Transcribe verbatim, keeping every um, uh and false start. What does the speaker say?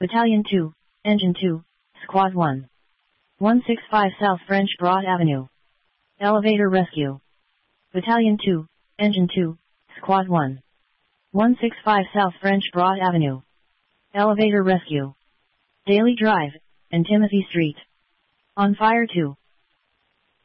Battalion two, Engine two, Squad one. one sixty-five South French Broad Avenue. Elevator Rescue. Battalion two, Engine two, Squad one. one sixty-five South French Broad Avenue. Elevator Rescue. Daily Drive, and Timothy Street. On Fire two.